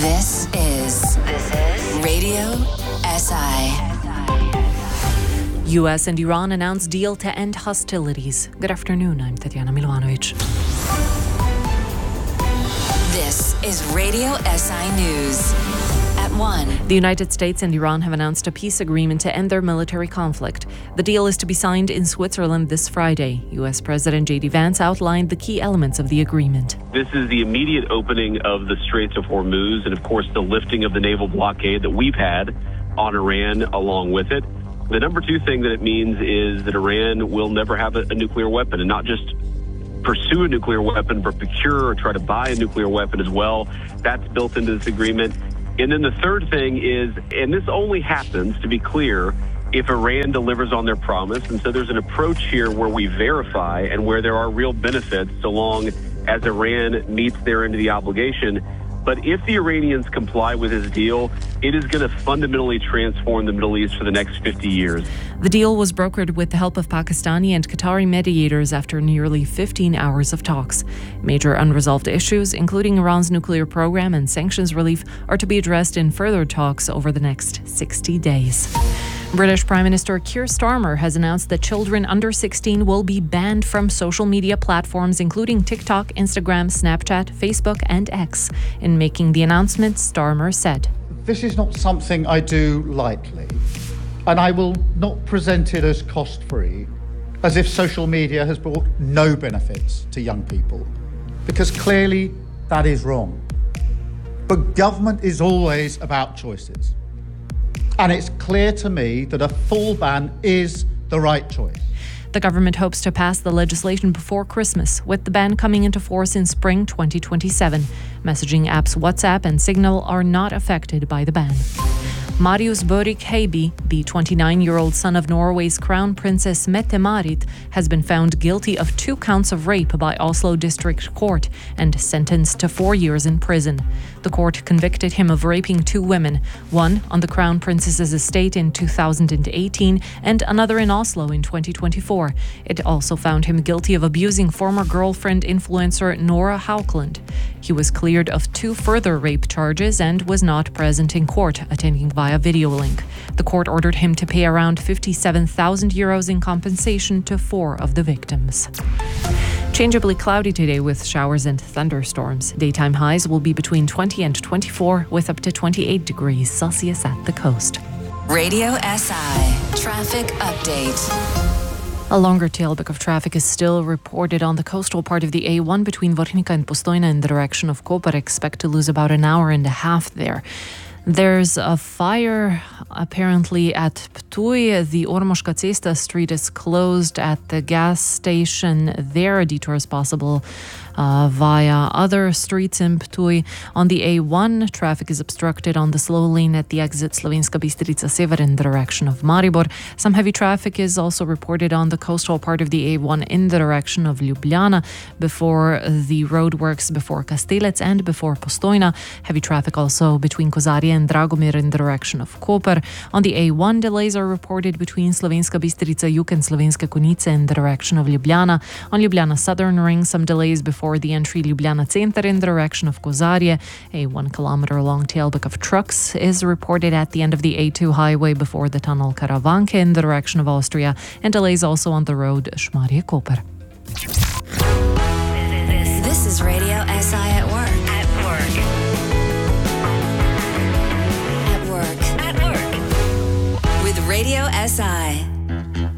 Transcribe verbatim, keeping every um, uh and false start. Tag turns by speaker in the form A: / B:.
A: This is This is Radio S I. U S and Iran announce deal to end hostilities. Good afternoon, I'm Tatiana Milanovic. This is Radio S I News. At one. The United States and Iran have announced a peace agreement to end their military conflict. The deal is to be signed in Switzerland this Friday. U S President J D Vance outlined the key elements of the agreement.
B: This is the immediate opening of the Straits of Hormuz and, of course, the lifting of the naval blockade that we've had on Iran along with it. The number two thing that it means is that Iran will never have a, a nuclear weapon, and not just pursue a nuclear weapon, but procure or try to buy a nuclear weapon as well. That's built into this agreement. And then the third thing is, and this only happens, to be clear, if Iran delivers on their promise. And so there's an approach here where we verify and where there are real benefits so long as Iran meets their end of the obligation. But if the Iranians comply with this deal, it is going to fundamentally transform the Middle East for the next fifty years.
A: The deal was brokered with the help of Pakistani and Qatari mediators after nearly fifteen hours of talks. Major unresolved issues, including Iran's nuclear program and sanctions relief, are to be addressed in further talks over the next sixty days. British Prime Minister Keir Starmer has announced that children under sixteen will be banned from social media platforms including TikTok, Instagram, Snapchat, Facebook and X. In making the announcement, Starmer said,
C: "This is not something I do lightly, and I will not present it as cost-free, as if social media has brought no benefits to young people, because clearly that is wrong. But government is always about choices. And it's clear to me that a full ban is the right choice."
A: The government hopes to pass the legislation before Christmas, with the ban coming into force in spring twenty twenty-seven. Messaging apps WhatsApp and Signal are not affected by the ban. Marius Børik Heiby, the twenty-nine-year-old son of Norway's Crown Princess Mette-Marit, has been found guilty of two counts of rape by Oslo District Court and sentenced to four years in prison. The court convicted him of raping two women, one on the Crown Princess's estate in two thousand eighteen and another in Oslo in twenty twenty-four. It also found him guilty of abusing former girlfriend influencer Nora Haukeland. He was cleared of two further rape charges and was not present in court, attending via video link. The court ordered him to pay around fifty-seven thousand euros in compensation to four of the victims. Changeably cloudy today with showers and thunderstorms. Daytime highs will be between twenty and twenty-four, with up to twenty-eight degrees Celsius at the coast. Radio S I Traffic Update. A longer tailback of traffic is still reported on the coastal part of the A one between Vornica and Postojna in the direction of Koper. Expect to lose about an hour and a half there. There's a fire apparently at Ptuj. The Ormoška Cesta street is closed at the gas station there. A detour is possible uh, via other streets in Ptuj. On the A one, traffic is obstructed on the slow lane at the exit Slovenska Bistrica Sever in the direction of Maribor. Some heavy traffic is also reported on the coastal part of the A one in the direction of Ljubljana before the roadworks before Kastelec and before Postojna. Heavy traffic also between Kozarje and Dragomir in the direction of Koper. On the A one, delays are reported between Slovenska Bistrica Jug and Slovenska Konjica in the direction of Ljubljana. On Ljubljana Southern Ring, some delays before the entry Ljubljana Center in the direction of Kozarje. A one kilometer long tailback of trucks is reported at the end of the A two highway before the tunnel Karavanke in the direction of Austria, and delays also on the road Šmarje-Koper. This is Radio S I at work. At work. At work. At work. With Radio S I.